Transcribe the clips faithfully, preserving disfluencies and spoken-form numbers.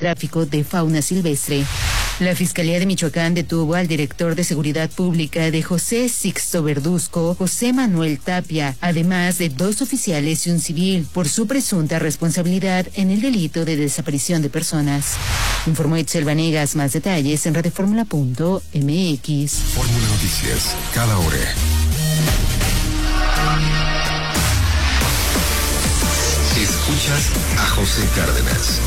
tráfico de fauna silvestre. La Fiscalía de Michoacán detuvo al director de Seguridad Pública de José Sixto Verduzco, José Manuel Tapia, además de dos oficiales y un civil, por su presunta responsabilidad en el delito de desaparición de personas. Informó Itzel Vanegas. Más detalles en radioformula punto m x. Fórmula Noticias, cada hora. Escuchas a José Cárdenas.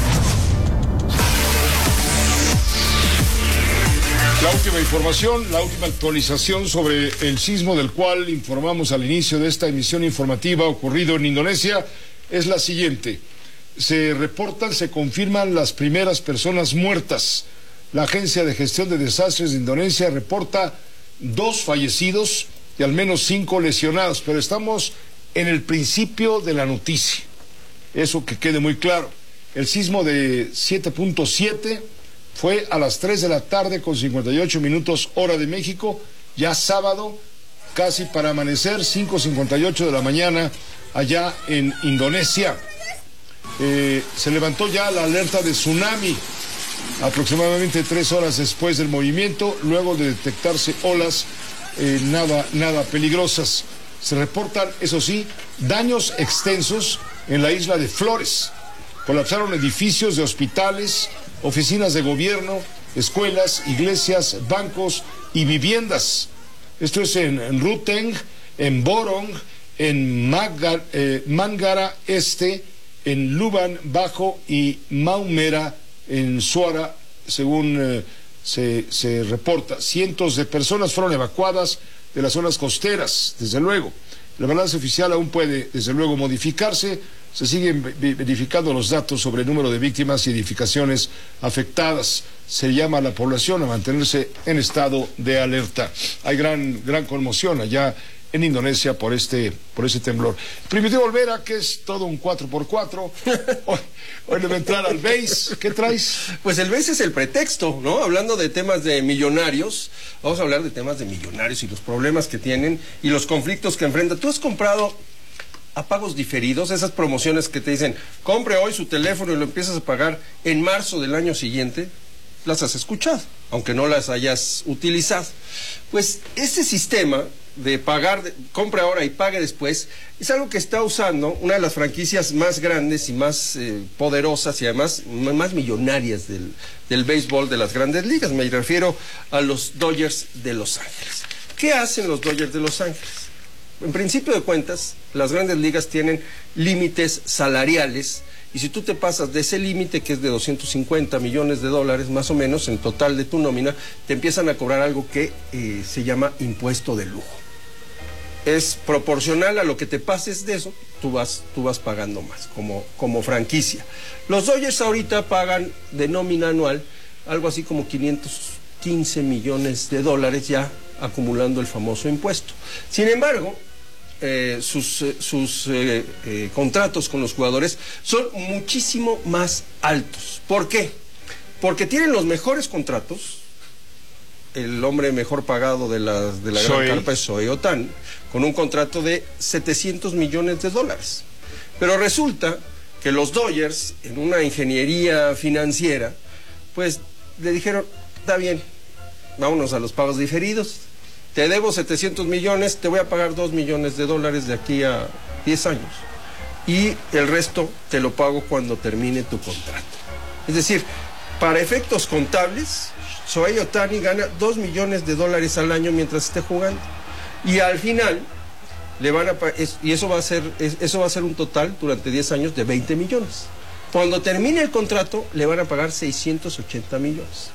La última información, la última actualización sobre el sismo del cual informamos al inicio de esta emisión informativa ocurrido en Indonesia es la siguiente. Se reportan, se confirman las primeras personas muertas. La Agencia de Gestión de Desastres de Indonesia reporta dos fallecidos y al menos cinco lesionados, pero estamos en el principio de la noticia. Eso que quede muy claro. El sismo de siete punto siete fue a las tres de la tarde con cincuenta y ocho minutos hora de México, ya sábado, casi para amanecer, cinco cincuenta y ocho de la mañana allá en Indonesia. Eh, se levantó ya la alerta de tsunami aproximadamente tres horas después del movimiento, luego de detectarse olas eh, nada, nada peligrosas. Se reportan, eso sí, daños extensos en la isla de Flores. Colapsaron edificios de hospitales, oficinas de gobierno, escuelas, iglesias, bancos y viviendas. Esto es en, en Ruteng, en Borong, en Magar, eh, Mangara Este, en Luban Bajo y Maumera en Suara, según eh, se, se reporta. Cientos de personas fueron evacuadas de las zonas costeras, desde luego. La balanza oficial aún puede, desde luego, modificarse. Se siguen verificando los datos sobre el número de víctimas y edificaciones afectadas. Se llama a la población a mantenerse en estado de alerta. Hay gran, gran conmoción allá en Indonesia por este, por este temblor. Primitivo Olvera, que es todo un cuatro por cuatro. Hoy, hoy le va a entrar al B A S E. ¿Qué traes? Pues el B A S E es el pretexto, ¿no? Hablando de temas de millonarios, vamos a hablar de temas de millonarios y los problemas que tienen y los conflictos que enfrentan. ¿Tú has comprado a pagos diferidos, esas promociones que te dicen, compre hoy su teléfono y lo empiezas a pagar en marzo del año siguiente? Las has escuchado, aunque no las hayas utilizado. Pues ese sistema de pagar, de, compre ahora y pague después, es algo que está usando una de las franquicias más grandes y más eh, poderosas y además más millonarias del, del béisbol de las grandes ligas. Me refiero a los Dodgers de Los Ángeles. ¿Qué hacen los Dodgers de Los Ángeles? En principio de cuentas, las grandes ligas tienen límites salariales y si tú te pasas de ese límite, que es de doscientos cincuenta millones de dólares más o menos en total de tu nómina, te empiezan a cobrar algo que eh, se llama impuesto de lujo. Es proporcional a lo que te pases de eso, tú vas, tú vas pagando más como, como franquicia. Los Dodgers ahorita pagan de nómina anual algo así como quinientos quince millones de dólares ya acumulando el famoso impuesto. Sin embargo, Eh, sus, eh, sus eh, eh, contratos con los jugadores son muchísimo más altos. ¿Por qué? Porque tienen los mejores contratos. El hombre mejor pagado de la, de la gran carpa es Shohei Ohtani, con un contrato de setecientos millones de dólares. Pero resulta que los Dodgers, en una ingeniería financiera, pues le dijeron, está bien, vámonos a los pagos diferidos. Te debo setecientos millones, te voy a pagar dos millones de dólares de aquí a diez años. Y el resto te lo pago cuando termine tu contrato. Es decir, para efectos contables, Shohei Ohtani gana dos millones de dólares al año mientras esté jugando. Y al final, le van a y eso va a ser, eso va a ser un total durante diez años de veinte millones. Cuando termine el contrato, le van a pagar seiscientos ochenta millones.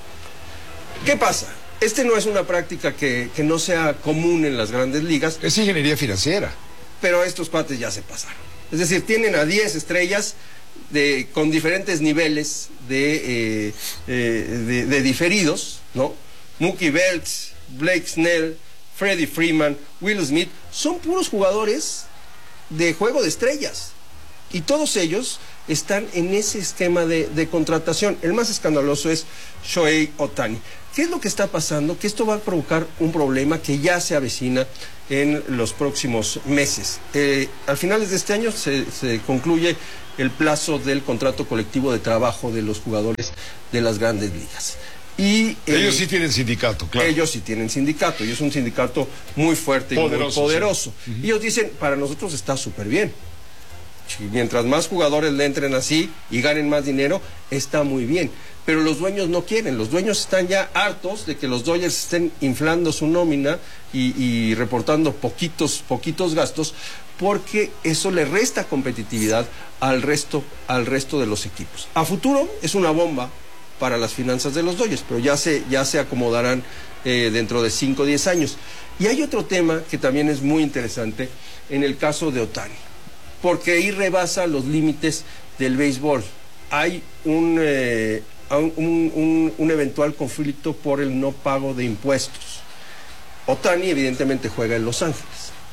¿Qué pasa? Este no es una práctica que, que no sea común en las grandes ligas. Es ingeniería financiera. Pero estos cuates ya se pasaron. Es decir, tienen a diez estrellas de, con diferentes niveles de, eh, eh, de, de diferidos, ¿no? Mookie Betts, Blake Snell, Freddie Freeman, Will Smith, son puros jugadores de juego de estrellas. Y todos ellos están en ese esquema de, de contratación. El más escandaloso es Shohei Ohtani. ¿Qué es lo que está pasando? Que esto va a provocar un problema que ya se avecina en los próximos meses. Eh, al finales de este año se, se concluye el plazo del contrato colectivo de trabajo de los jugadores de las grandes ligas. Y, eh, ellos sí tienen sindicato, claro. Ellos sí tienen sindicato, y es un sindicato muy fuerte y poderoso, muy poderoso. Sí. Uh-huh. Y ellos dicen, para nosotros está súper bien. Mientras más jugadores le entren así y ganen más dinero, está muy bien. Pero los dueños no quieren, los dueños están ya hartos de que los Dodgers estén inflando su nómina y, y reportando poquitos, poquitos gastos, porque eso le resta competitividad al resto, al resto de los equipos. A futuro es una bomba para las finanzas de los Dodgers, pero ya se, ya se acomodarán eh, dentro de cinco o diez años. Y hay otro tema que también es muy interesante en el caso de Ohtani, porque ahí rebasa los límites del béisbol. Hay un, eh, un, un, un eventual conflicto por el no pago de impuestos. Ohtani evidentemente juega en Los Ángeles.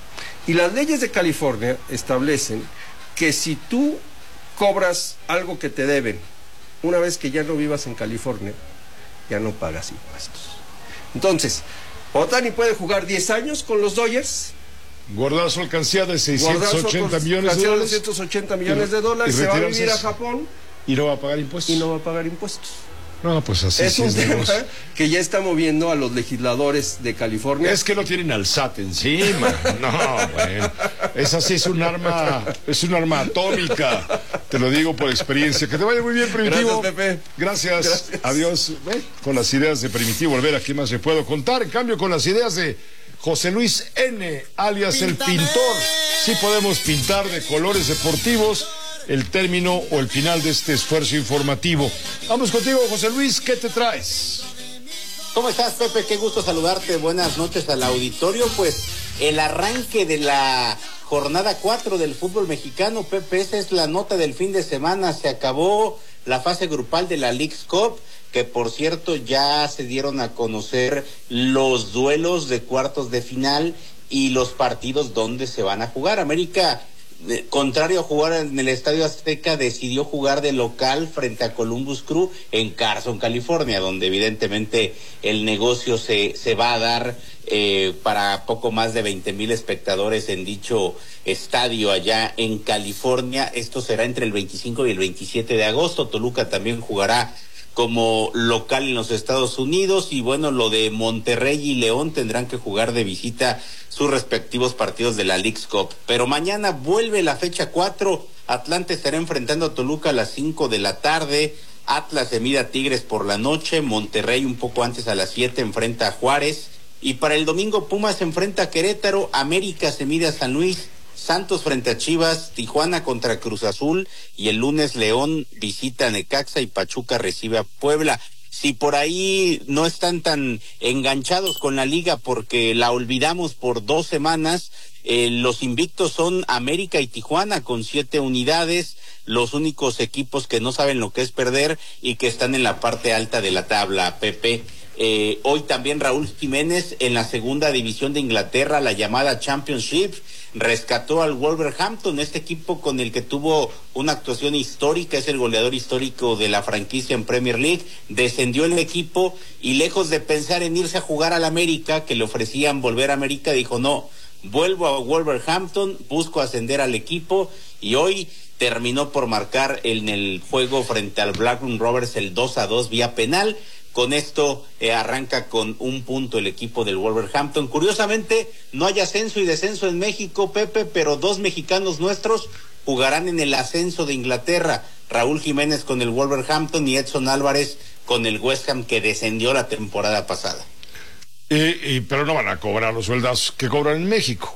Y las leyes de California establecen que si tú cobras algo que te deben, una vez que ya no vivas en California, ya no pagas impuestos. Entonces, Ohtani puede jugar diez años con los Dodgers, guardar su alcancía de seiscientos ochenta millones de dólares, seiscientos ochenta millones de dólares, se va a vivir a Japón y no va a pagar impuestos. Y no va a pagar impuestos. No, pues así es sí un es tema negocio. que ya está moviendo a los legisladores de California. Es que no tienen al S A T encima. No, bueno. Esa sí es un arma, es un arma atómica. Te lo digo por experiencia. Que te vaya muy bien, Primitivo. Gracias, Pepe. Gracias. Gracias. Adiós. ¿Eh? Con las ideas de Primitivo, volver aquí más se puedo contar. En cambio, con las ideas de José Luis N., alias Píntame. El Pintor, sí podemos pintar de colores deportivos el término o el final de este esfuerzo informativo. Vamos contigo, José Luis, ¿qué te traes? ¿Cómo estás, Pepe? Qué gusto saludarte. Buenas noches al auditorio. Pues el arranque de la jornada cuatro del fútbol mexicano, Pepe, esa es la nota del fin de semana. Se acabó la fase grupal de la Leagues Cup, que por cierto ya se dieron a conocer los duelos de cuartos de final y los partidos donde se van a jugar. América, contrario a jugar en el Estadio Azteca, decidió jugar de local frente a Columbus Crew en Carson, California, donde evidentemente el negocio se, se va a dar eh, para poco más de veinte mil espectadores en dicho estadio allá en California. Esto será entre el veinticinco y el veintisiete de agosto. Toluca también jugará como local en los Estados Unidos, y bueno, lo de Monterrey y León tendrán que jugar de visita sus respectivos partidos de la Leagues Cup. Pero mañana vuelve la fecha cuatro, Atlante estará enfrentando a Toluca a las cinco de la tarde, Atlas se mide a Tigres por la noche, Monterrey un poco antes a las siete enfrenta a Juárez, y para el domingo Pumas se enfrenta a Querétaro, América se mide a San Luis, Santos frente a Chivas, Tijuana contra Cruz Azul, y el lunes León visita a Necaxa y Pachuca recibe a Puebla. Si por ahí no están tan enganchados con la liga porque la olvidamos por dos semanas, eh, los invictos son América y Tijuana con siete unidades, los únicos equipos que no saben lo que es perder y que están en la parte alta de la tabla, Pepe. Eh, hoy también Raúl Jiménez en la segunda división de Inglaterra, la llamada Championship, rescató al Wolverhampton, este equipo con el que tuvo una actuación histórica, es el goleador histórico de la franquicia en Premier League. Descendió el equipo y lejos de pensar en irse a jugar al América, que le ofrecían volver a América, dijo no, vuelvo a Wolverhampton, busco ascender al equipo, y hoy terminó por marcar en el juego frente al Blackburn Rovers el dos a dos vía penal. Con esto eh, arranca con un punto el equipo del Wolverhampton. Curiosamente, no hay ascenso y descenso en México, Pepe, pero dos mexicanos nuestros jugarán en el ascenso de Inglaterra. Raúl Jiménez con el Wolverhampton y Edson Álvarez con el West Ham, que descendió la temporada pasada. Y, y, pero no van a cobrar los sueldos que cobran en México.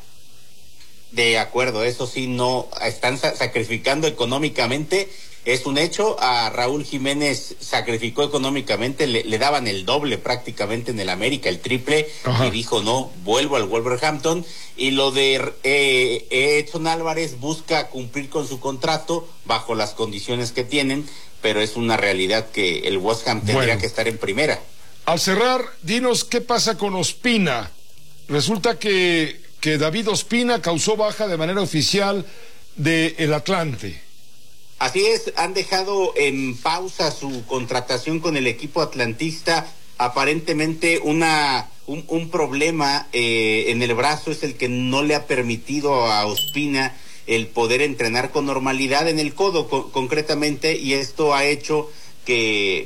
De acuerdo, eso sí, no están sa- sacrificando económicamente. Es un hecho, a Raúl Jiménez sacrificó económicamente, le, le daban el doble prácticamente en el América, el triple, Ajá. y dijo no, vuelvo al Wolverhampton. Y lo de eh, Edson Álvarez busca cumplir con su contrato bajo las condiciones que tienen, pero es una realidad que el West Ham tendría bueno. que estar en primera. Al cerrar, dinos qué pasa con Ospina. Resulta que, que David Ospina causó baja de manera oficial del Atlante. Así es, han dejado en pausa su contratación con el equipo atlantista. Aparentemente una un, un problema eh, en el brazo es el que no le ha permitido a Ospina el poder entrenar con normalidad en el codo, co- concretamente, y esto ha hecho que